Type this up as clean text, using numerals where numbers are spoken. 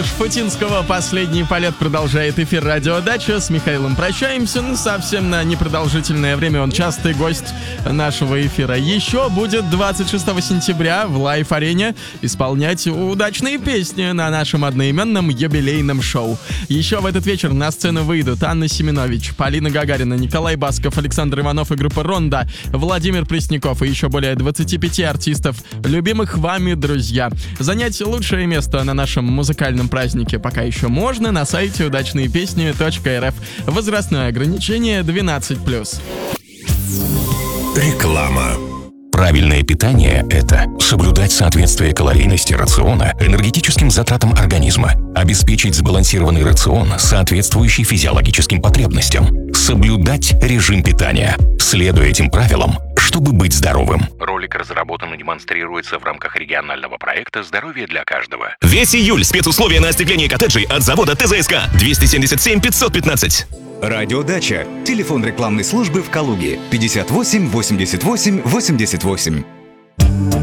Шафутинского «Последний полет» продолжает эфир «Радиодача». С Михаилом прощаемся, совсем на непродолжительное время. Он частый гость нашего эфира. Еще будет 26 сентября в Лайф-арене исполнять удачные песни на нашем одноименном юбилейном шоу. Еще в этот вечер на сцену выйдут Анна Семенович, Полина Гагарина, Николай Басков, Александр Иванов и группа «Ронда», Владимир Пресняков и еще более 25 артистов, любимых вами друзья. Занять лучшее место на нашем музыкальном празднике пока еще можно на сайте удачныепесни.рф. Возрастное ограничение 12+. Реклама. Правильное питание – это соблюдать соответствие калорийности рациона энергетическим затратам организма, обеспечить сбалансированный рацион, соответствующий физиологическим потребностям, соблюдать режим питания, следуя этим правилам, чтобы быть здоровым. Ролик разработан и демонстрируется в рамках регионального проекта «Здоровье для каждого». Весь июль спецусловия на остекление коттеджей от завода ТЗСК 277 515. Радиодача. Телефон рекламной службы в Калуге 58 88 88.